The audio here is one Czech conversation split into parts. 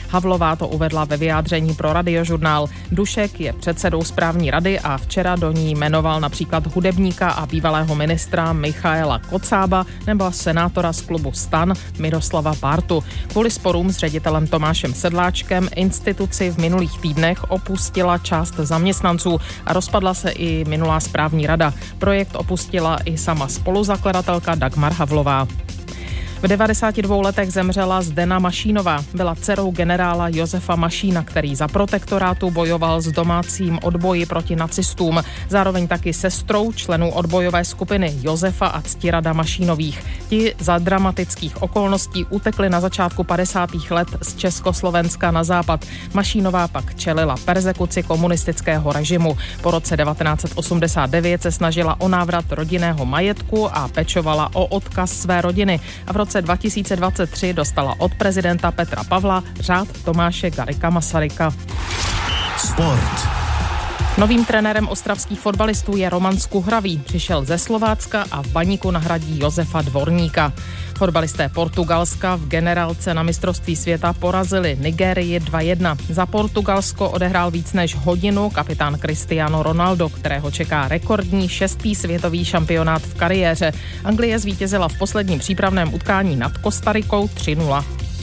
Havlová to uvedla ve vyjádření pro Radiožurnál. Dušek je předsedou správní rady a včera do ní jmenoval například hudebníka a bývalého ministra Michaela Kocába nebo senátora z klubu STAN Miroslava Bártu. Kvůli sporům s ředitelem Tomášem Sedláčkem instituci v minulých týdnech opustila část zaměstnanců a rozpadla se i minulá správní rada. Projekt opustila i sama spoluzakladatelka Dagmar Havlová. V 92 letech zemřela Zdena Mašínová. Byla dcerou generála Josefa Mašína, který za protektorátu bojoval s domácím odboji proti nacistům. Zároveň taky sestrou členů odbojové skupiny Josefa a Ctirada Mašínových. Ti za dramatických okolností utekli na začátku 50. let z Československa na západ. Mašínová pak čelila perzekuci komunistického režimu. Po roce 1989 se snažila o návrat rodinného majetku a pečovala o odkaz své rodiny. A v roce 2023 dostala od prezidenta Petra Pavla řád Tomáše Garrigua Masaryka. Sport. Novým trenérem ostravských fotbalistů je Roman Skuhravý. Přišel ze Slovácka a v Baníku nahradí Josefa Dvorníka. Fotbalisté Portugalska v generálce na mistrovství světa porazili Nigérii 2-1. Za Portugalsko odehrál víc než hodinu kapitán Cristiano Ronaldo, kterého čeká rekordní 6. světový šampionát v kariéře. Anglie zvítězila v posledním přípravném utkání nad Kostarikou 3-0.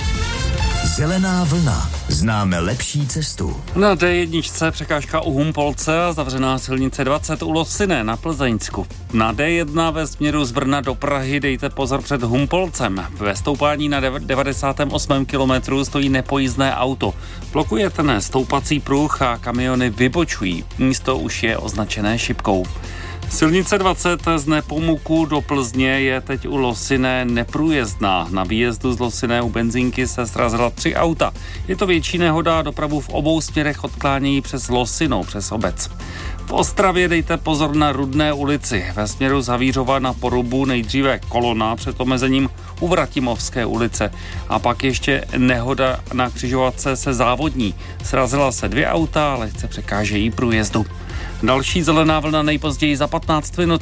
Zelená vlna. Známe lepší cestu. Na D1 překážka u Humpolce a zavřená silnice 20 u Losine na Plzeňsku. Na D1 ve směru z Brna do Prahy dejte pozor před Humpolcem. Ve stoupání na 98. kilometru stojí nepojízdné auto. Blokuje ten stoupací pruh a kamiony vybočují. Místo už je označené šipkou. Silnice 20 z Nepomuku do Plzně je teď u Losine neprůjezdná. Na výjezdu z Losine u benzínky se srazila 3 auta. Je to větší nehoda a dopravu v obou směrech odklánějí přes Losinou, přes obec. V Ostravě dejte pozor na Rudné ulici. Ve směru z Havířova na Porubu nejdříve kolona před omezením u Vratimovské ulice. A pak ještě nehoda na křižovatce se Závodní. Srazila se 2 auta a lehce překážejí průjezdu. Další zelená vlna nejpozději za 15 minut.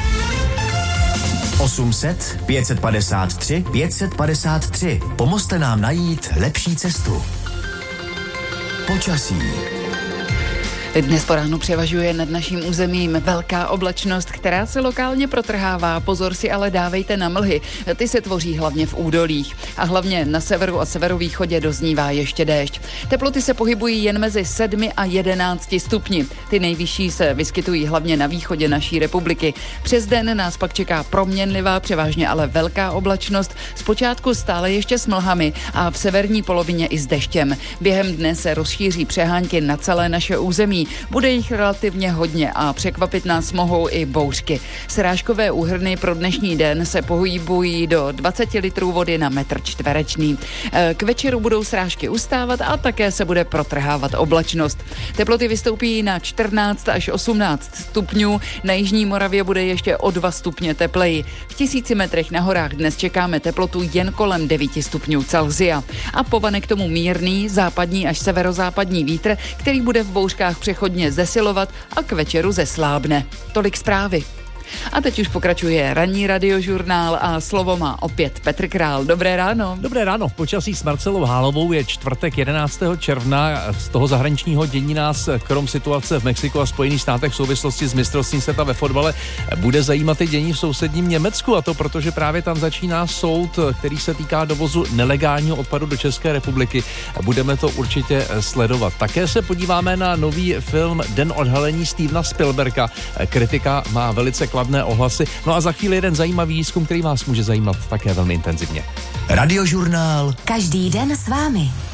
800 553 553. Pomozte nám najít lepší cestu. Počasí. Dnes po ránu převažuje nad naším územím velká oblačnost, která se lokálně protrhává. Pozor si ale dávejte na mlhy. Ty se tvoří hlavně v údolích. A hlavně na severu a severovýchodě doznívá ještě déšť. Teploty se pohybují jen mezi 7 a 11 stupni. Ty nejvyšší se vyskytují hlavně na východě naší republiky. Přes den nás pak čeká proměnlivá, převážně ale velká oblačnost. Zpočátku stále ještě s mlhami a v severní polovině i s deštěm. Během dne se rozšíří přehánky na celé naše území. Bude jich relativně hodně a překvapit nás mohou i bouřky. Srážkové úhrny pro dnešní den se pohybují do 20 litrů vody na metr čtverečný. K večeru budou srážky ustávat a také se bude protrhávat oblačnost. Teploty vystoupí na 14 až 18 stupňů. Na jižní Moravě bude ještě o 2 stupně tepleji. V 1000 metrech na horách dnes čekáme teplotu jen kolem 9 stupňů Celsia. A povane k tomu mírný západní až severozápadní vítr, který bude v bouřkách přechodně zesilovat a k večeru zeslábne. Tolik zprávy. A teď už pokračuje ranní Radiožurnál a slovo má opět Petr Král. Dobré ráno. Dobré ráno. V počasí s Marcelou Hálovou je čtvrtek 11. června. Z toho zahraničního dění nás krom situace v Mexiku a Spojených státech v souvislosti s mistrovstvím světa ve fotbale bude zajímat i dění v sousedním Německu, a to protože právě tam začíná soud, který se týká dovozu nelegálního odpadu do České republiky. Budeme to určitě sledovat. Také se podíváme na nový film Den odhalení Stevena Spielberga. Kritika má velice kladné ohlasy. No a za chvíli jeden zajímavý výzkum, který vás může zajímat také velmi intenzivně. Radiožurnál. Každý den s vámi.